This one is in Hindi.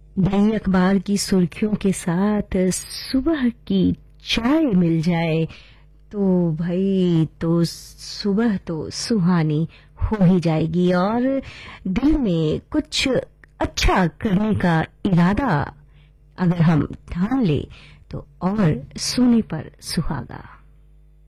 नई अखबार की सुर्खियों के साथ सुबह की चाय मिल जाए तो भाई तो सुबह तो सुहानी हो ही जाएगी। और दिल में कुछ अच्छा करने का इरादा अगर हम ठान ले तो और सोने पर सुहागा।